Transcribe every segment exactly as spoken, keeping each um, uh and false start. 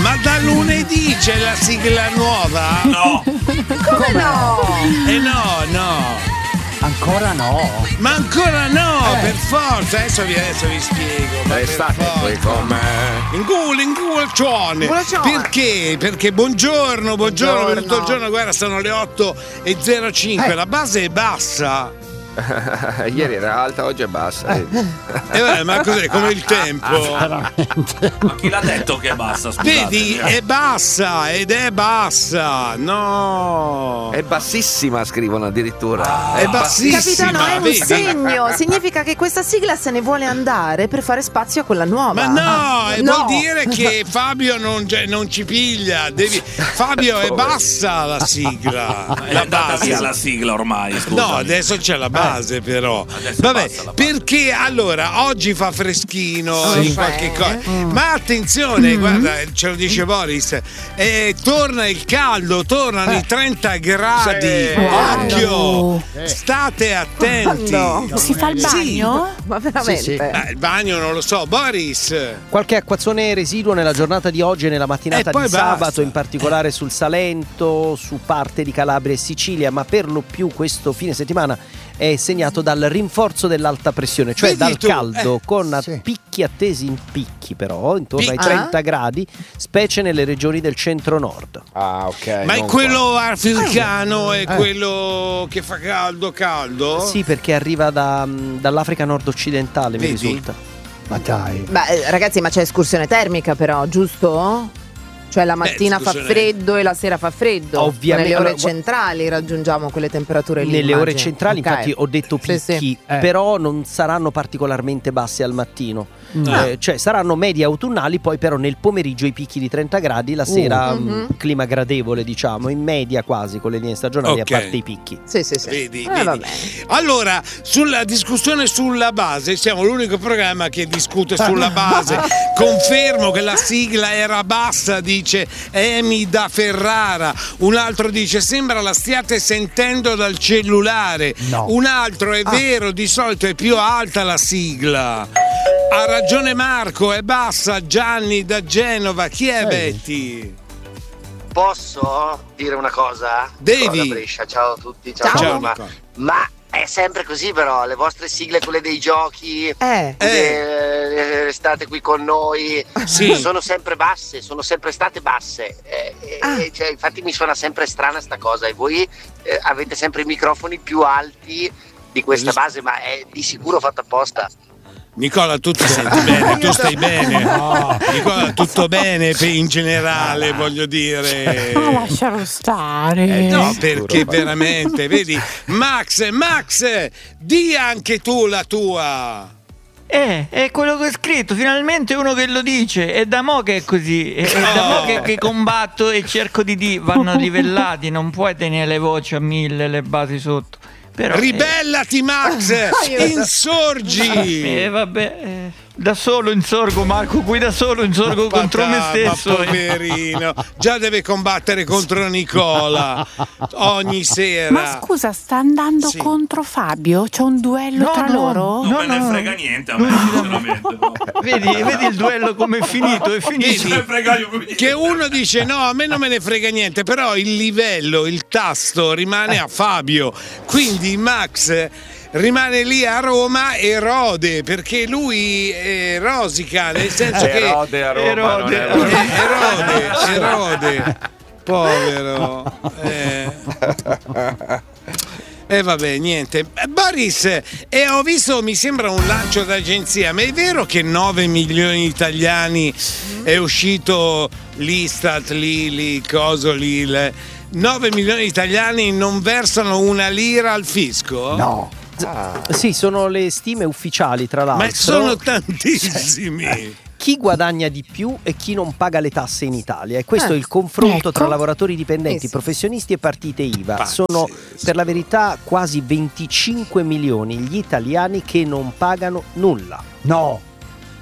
Ma da lunedì c'è la sigla nuova? No. Come no? Eh no, no. Ancora no. Ma ancora no, Eh. per forza. Adesso vi, adesso vi spiego. Ma per Restate qui forza. con me. In culo, in culcione. Culcione. Perché? Perché buongiorno, buongiorno, Buongiorno. per tutto il giorno, guarda, sono le otto e zero cinque, Eh. la base è bassa. Ieri era alta, oggi è bassa. E vabbè, ma cos'è? Come il tempo? Veramente. Ma chi l'ha detto che è bassa? Scusate. Vedi, è bassa ed è bassa. No. È bassissima, scrivono addirittura. È bassissima. Capitano, è un vedi? segno. Significa che questa sigla se ne vuole andare per fare spazio a quella nuova. Ma no, Ah, e no. vuol dire che Fabio non, non ci piglia. Devi... Fabio, è bassa la sigla. È La andata base. via la sigla ormai, scusa. No, adesso c'è la base però. Adesso Vabbè, basta la base. perché allora oggi fa freschino Sì. in qualche cosa. Mm. Ma attenzione, guarda, ce lo dice Boris. Eh, torna il caldo, tornano i trenta gradi. Sì. Occhio! State attenti. Quando? Si fa il bagno? Ma veramente? Sì, sì. Eh, il bagno non lo so, Boris. Qualche acquazzone residuo nella giornata di oggi e nella mattinata E poi di sabato, basta. in particolare sul Salento, su parte di Calabria e Sicilia, ma per lo più questo fine settimana è segnato dal rinforzo dell'alta pressione, cioè Vedi dal tu, caldo, eh, con sì. picchi attesi in picchi però, intorno ai Picchi. trenta gradi, specie nelle regioni del centro-nord. Ah, ok. Ma è non quello africano, è Eh. quello che fa caldo caldo? Sì, perché arriva da- dall'Africa nord-occidentale, mi Vedi? risulta. Ma dai. Beh, eh, ragazzi, ma c'è escursione termica però, giusto? Cioè la mattina fa escursione- freddo e la sera fa freddo. Ovviamente. Nelle ore Allora, gua- centrali raggiungiamo quelle temperature lì. Nelle ore immagino. centrali, Ok. infatti, ho detto Sì, picchi, sì. Eh. però non saranno particolarmente bassi al mattino. Ah. Eh, cioè saranno medie autunnali, poi però nel pomeriggio i picchi di trenta gradi, la sera Uh. mh, Mhm. clima gradevole, diciamo, in media quasi con le linee stagionali, Ok. a parte i picchi. Sì, sì, sì. Vedi, Eh, vedi. va bene. Allora, sulla discussione sulla base, siamo l'unico programma che discute sulla base. Confermo che la sigla era bassa, dice Emi da Ferrara. Un altro dice sembra la stiate sentendo dal cellulare. No. Un altro è vero, di solito è più alta la sigla. Ha ragione Marco, è bassa. Gianni da Genova. Chi è Eh. Betty? Posso dire una cosa? Devi. Sono da Brescia, ciao a tutti, ciao, Ciao. ciao, ma, Nicola. ma è sempre così però, le vostre sigle, quelle dei giochi, Eh. eh, eh, state qui con noi, Sì. sono sempre basse, sono sempre state basse, eh, eh, Ah. eh, cioè, infatti mi suona sempre strana sta cosa e voi eh, avete sempre i microfoni più alti di questa base, ma è di sicuro fatto apposta. Nicola, tu ti senti bene, tu stai bene. No. Nicola, tutto bene per- in generale, voglio dire. Ma lascialo stare. Eh, no, Sicuro, perché Fabio. veramente, vedi, Max, Max, di anche tu la tua. Eh, è quello che ho scritto, finalmente uno che lo dice, è da mo' che è così, è, è da mo' che, che combatto e cerco di dire, vanno livellati, non puoi tenere le voci a mille, le basi sotto. Però, eh, Ribellati, Max, insorgi. Eh, vabbè, eh, da solo insorgo, Marco, qui da solo insorgo contro me Patà, stesso. ma eh. poverino, già deve combattere contro Nicola ogni sera. Ma scusa, sta andando Sì. contro Fabio? C'è un duello No, tra no, loro? Non no, me ne no. frega niente a me, sinceramente. no. Vedi, vedi il duello come è finito, è finito. Me ne frega io come- Che uno dice no, a me non me ne frega niente, però il livello, il tasto rimane a Fabio. Quindi Max rimane lì a Roma e rode, perché lui eh, rosica, nel senso che Erode a Roma, Erode. non è- Eh, erode, erode, povero. Eh. E vabbè, niente. Eh, Boris, eh, ho visto, mi sembra un lancio d'agenzia, ma è vero che nove milioni di italiani è uscito l'Istat, lì, lì, coso lì, le- nove milioni di italiani non versano una lira al fisco? No. Sì, sono le stime ufficiali, tra l'altro. Ma sono tantissimi. Chi guadagna di più e chi non paga le tasse in Italia, e questo Eh, è il confronto ecco. tra lavoratori dipendenti, Eh sì. professionisti e partite I V A. Pazzesco. Sono per la verità quasi venticinque milioni gli italiani che non pagano nulla. No.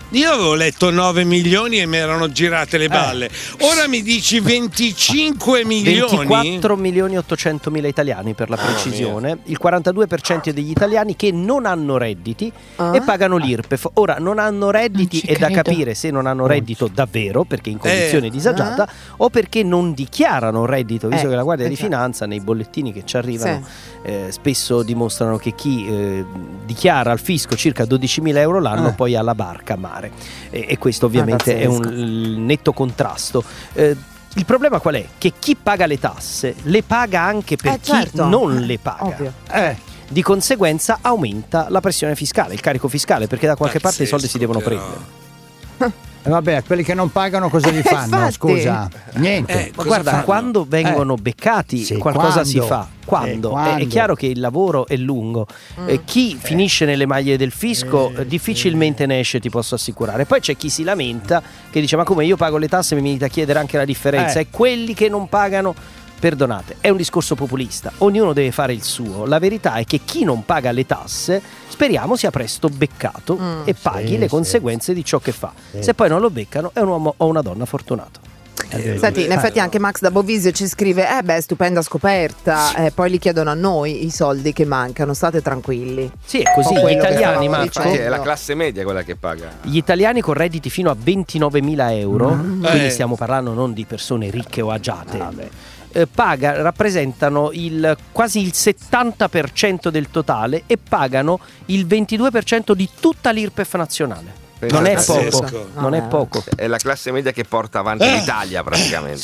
Io avevo letto nove milioni e mi erano girate le balle. Ora mi dici venticinque milioni? ventiquattro milioni ottocentomila italiani per la precisione. Il quarantadue per cento degli italiani che non hanno redditi Ah. e pagano l'I R P E F. Ora, non hanno redditi, Non ci è da credo. capire se non hanno reddito davvero, perché in condizioni Eh. disagiata, o perché non dichiarano reddito, visto Eh, che la Guardia di esatto. Finanza nei bollettini che ci arrivano eh, spesso dimostrano che chi eh, dichiara al fisco circa dodicimila euro l'anno Eh. poi ha la barca a mare. E, e questo ovviamente Ah, è un pazzesco. il netto contrasto. Eh, il problema qual è? Che chi paga le tasse le paga anche per Eh, chi certo. non le paga. Ovvio. Eh, Di conseguenza aumenta la pressione fiscale, il carico fiscale, perché da qualche parte i soldi si devono Pazzesco, prendere. e vabbè, quelli che non pagano cosa gli fanno? Infatti. Scusa, niente. Eh, Ma cosa guarda, fanno? quando vengono beccati, sì, qualcosa quando? si fa. Quando? Eh, È- quando? È, chiaro che il lavoro è lungo. Mm. Eh, chi finisce nelle maglie del fisco eh, difficilmente ne esce, ti posso assicurare. Poi c'è chi si lamenta, che dice: ma come, io pago le tasse e mi venite a chiedere anche la differenza? Eh. E quelli che non pagano, perdonate, è un discorso populista. Ognuno deve fare il suo. La verità è che chi non paga le tasse, speriamo sia presto beccato Mm. e paghi Sì, le sì. conseguenze di ciò che fa. Sì. Se poi non lo beccano, è un uomo o una donna fortunato. Senti, in effetti anche Max da Bovisio ci scrive: eh beh, stupenda scoperta. Eh, poi li chiedono a noi i soldi che mancano, state tranquilli. Sì, è così. Un po' Gli quello che italiani, stavamo Marco, Infatti è la dicendo. classe media quella che paga. Gli italiani con redditi fino a ventinovemila euro, quindi Eh. stiamo parlando non di persone ricche o agiate, eh, paga, rappresentano il, quasi il settanta per cento del totale e pagano il ventidue per cento di tutta l'I R P E F nazionale. Non è Pazzesco. poco, non è Vabbè. poco. È la classe media che porta avanti Eh. l'Italia praticamente.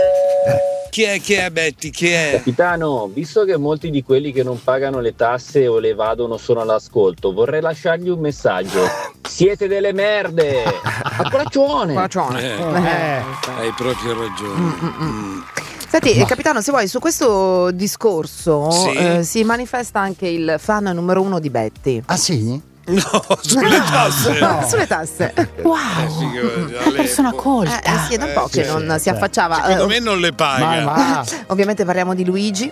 Chi è, chi è Betty? Chi è? Capitano, visto che molti di quelli che non pagano le tasse o le evadono sono all'ascolto, vorrei lasciargli un messaggio. Siete delle merde! Abbraccione! Bacione. Eh, Eh. hai proprio ragione. Mm. Senti, eh, capitano, se vuoi, su questo discorso Sì. eh, si manifesta anche il fan numero uno di Betty. Ah sì? No, sulle tasse. No. Sulle tasse. Wow, figurati, una persona Eh, colta. eh, sì, è da un po' Eh, che sì, non sì, si affacciava. Secondo Eh, me non le Ma, paga. ma Ovviamente parliamo di Luigi.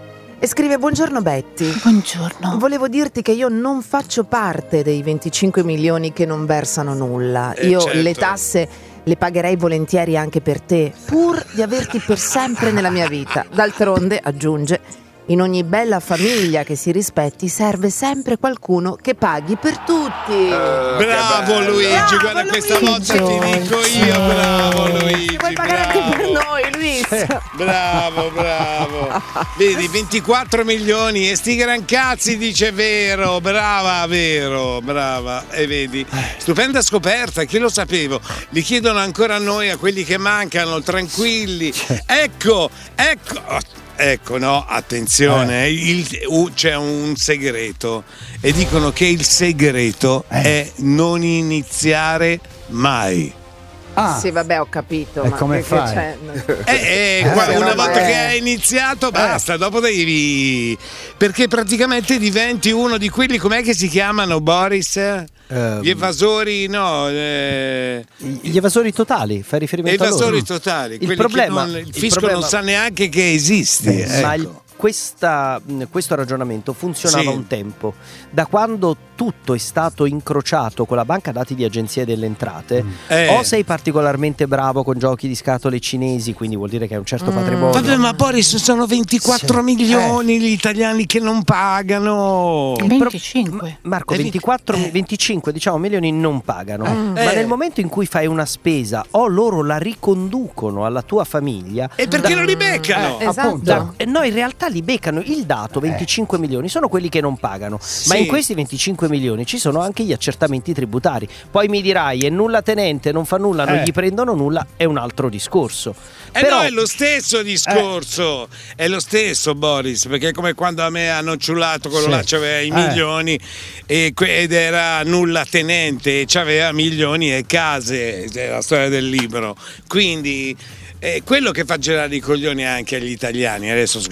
E scrive: buongiorno Betty. Buongiorno. Volevo dirti che io non faccio parte dei venticinque milioni che non versano nulla. Eh, Io certo. le tasse le pagherei volentieri anche per te, pur di averti per sempre nella mia vita. D'altronde, aggiunge, in ogni bella famiglia che si rispetti serve sempre qualcuno che paghi per tutti. Eh, che Bravo bello. Luigi, Bravo, guarda questa Luigi. volta ti dico io, bravo Luigi. Puoi pagare anche per bravo. noi, Luis. Bravo, bravo. Vedi, ventiquattro milioni e sti gran cazzi, dice vero, brava, vero, brava. E vedi, stupenda scoperta, che lo sapevo. Li chiedono ancora a noi, a quelli che mancano, tranquilli. Ecco, ecco. Ecco, no, attenzione, il- uh, c'è un segreto e dicono che il segreto Eh. è non iniziare mai. ah, Sì, vabbè, ho capito. E ma come che- che fai? c'è? Eh, eh, Eh, qua- sì, una no, volta ma che è- hai iniziato, basta, dopo devi. Perché praticamente diventi uno di quelli, com'è che si chiamano, Boris? Ehm, Gli evasori, no. eh, Gli evasori totali, fai riferimento a loro. evasori totali. Il quelli problema- che non, il il fisco problema- non sa neanche che esisti. Eh, Ma ecco. il- questa, mh, questo ragionamento funzionava Sì. un tempo. Da quando tutto è stato incrociato con la banca dati di Agenzia delle Entrate, Eh. o sei particolarmente bravo con giochi di scatole cinesi, quindi vuol dire che hai un certo Mm. patrimonio. Vabbè, ma Boris, sono ventiquattro Sì. milioni gli italiani che non pagano. venticinque. Marco, Eh, ventiquattro, eh. venticinque diciamo milioni non pagano, ma Eh. nel momento in cui fai una spesa o loro la riconducono alla tua famiglia, E perché non li beccano? Eh, esatto. appunto. da- e no, in realtà li beccano. Il dato venticinque milioni sono quelli che non pagano, ma Sì. in questi venticinque milioni ci sono anche gli accertamenti tributari. Poi mi dirai è nulla tenente, non fa nulla, non Eh. gli prendono nulla, è un altro discorso. Eh Però no, è lo stesso discorso, è lo stesso Boris, perché è come quando a me hanno ciullato quello Sì. là, c'aveva i Eh. milioni e que- ed era nulla tenente, c'aveva milioni e case, è la storia del libro, quindi è quello che fa girare i coglioni anche agli italiani. Adesso scusate il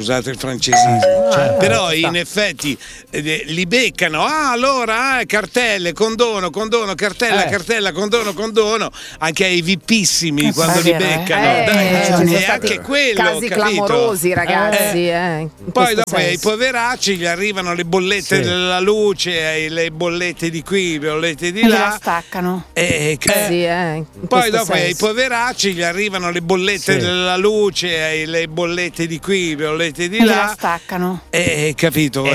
francesismo. certo. Però in effetti eh, li beccano. Ah, allora, eh, cartelle, condono, condono, cartella, Eh. cartella, condono, condono. Anche ai vipissimi Eh, quando è li vero, eh. beccano. Eh, Dai, ci sono e stati anche quello, casi capito? clamorosi, ragazzi. eh, in Poi questo dopo ai senso. poveracci gli arrivano le bollette Sì. della luce, ai- le bollette di qui, le bollette di E gliela là. staccano. E, Eh, sì, eh, in poi questo dopo ai senso. poveracci gli arrivano le bollette Sì. della luce, ai- le bollette di qui, le bollette di E gliela là. staccano. E capito? E